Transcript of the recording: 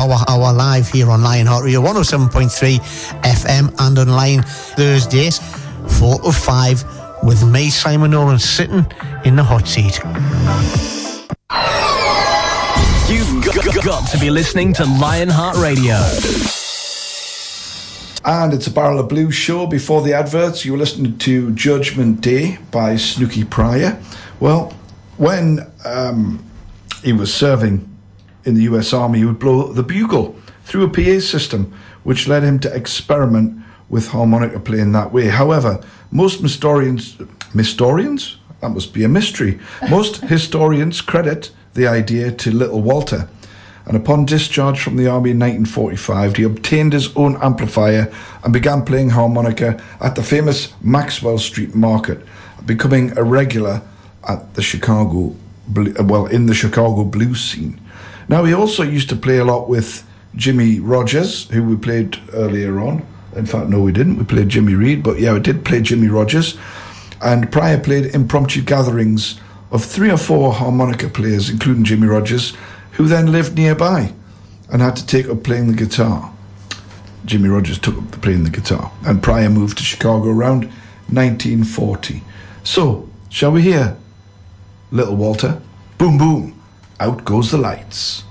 Power Hour live here on Lionheart Radio 107.3 FM and online Thursdays 4 to 5 with me, Simon Nolan, sitting in the hot seat. You've got to be listening to Lionheart Radio. And it's a Barrel of Blues show. Before the adverts, you were listening to Judgment Day by Snooky Pryor. Well, when he was serving in the US Army, he would blow the bugle through a PA system, which led him to experiment with harmonica playing that way. However, most historians, that must be a mystery. Most historians credit the idea to Little Walter. And upon discharge from the army in 1945, he obtained his own amplifier and began playing harmonica at the famous Maxwell Street Market, becoming a regular at the Chicago blues scene. Now, he also used to play a lot with Jimmy Rogers, who we played earlier on. In fact, no, we didn't. We played Jimmy Reed, but yeah, we did play Jimmy Rogers. And Pryor played impromptu gatherings of 3 or 4 harmonica players, including Jimmy Rogers, who then lived nearby and had to take up playing the guitar. Jimmy Rogers took up playing the guitar, and Pryor moved to Chicago around 1940. So, shall we hear Little Walter? Boom, boom, out goes the lights.